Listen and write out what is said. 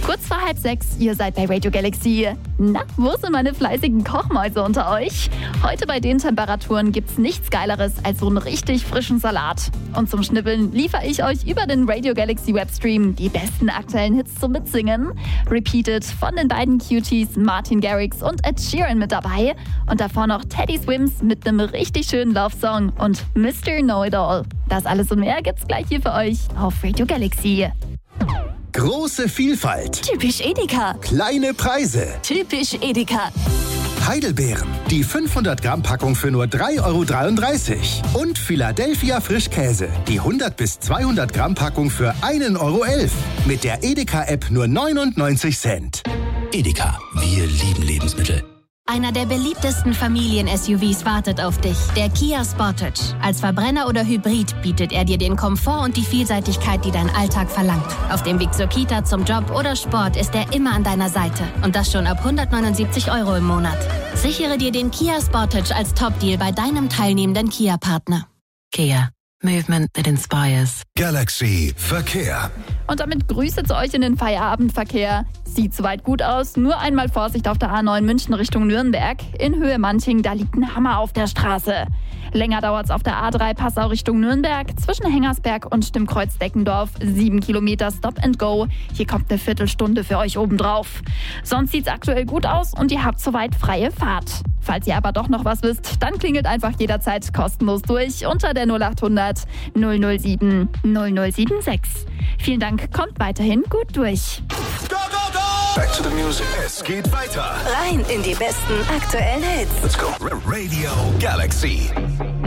Kurz vor 5:30, ihr seid bei Radio Galaxy. Na, wo sind meine fleißigen Kochmäuse unter euch? Heute bei den Temperaturen gibt's nichts Geileres als so einen richtig frischen Salat. Und zum Schnippeln liefere ich euch über den Radio Galaxy Webstream die besten aktuellen Hits zum Mitsingen. Repeated von den beiden Cuties Martin Garrix und Ed Sheeran mit dabei. Und davor noch Teddy Swims mit einem richtig schönen Love-Song und Mr. Know-It-All. Das alles und mehr gibt's gleich hier für euch auf Radio Galaxy. Große Vielfalt. Typisch Edeka. Kleine Preise. Typisch Edeka. Heidelbeeren. Die 500 Gramm Packung für nur 3,33 €. Und Philadelphia Frischkäse. Die 100 bis 200 Gramm Packung für 1,11 €. Mit der Edeka-App nur 99 Cent. Edeka, wir lieben Lebensmittel. Einer der beliebtesten Familien-SUVs wartet auf dich, der Kia Sportage. Als Verbrenner oder Hybrid bietet er dir den Komfort und die Vielseitigkeit, die dein Alltag verlangt. Auf dem Weg zur Kita, zum Job oder Sport ist er immer an deiner Seite. Und das schon ab 179 € im Monat. Sichere dir den Kia Sportage als Top-Deal bei deinem teilnehmenden Kia-Partner. Kia. Movement that inspires. Galaxy Verkehr. Und damit Grüße zu euch in den Feierabendverkehr. Sieht soweit gut aus. Nur einmal Vorsicht auf der A9 München Richtung Nürnberg. In Höhe Manching, da liegt ein Hammer auf der Straße. Länger dauert's auf der A3 Passau Richtung Nürnberg. Zwischen Hengersberg und dem Kreuz Deckendorf. 7 Kilometer Stop and Go. Hier kommt eine Viertelstunde für euch obendrauf. Sonst sieht's aktuell gut aus und ihr habt soweit freie Fahrt. Falls ihr aber doch noch was wisst, dann klingelt einfach jederzeit kostenlos durch unter der 0800 007 0076. Vielen Dank, kommt weiterhin gut durch. Go, go, go! Back to the music. Es geht weiter. Rein in die besten aktuellen Hits. Let's go. Radio Galaxy.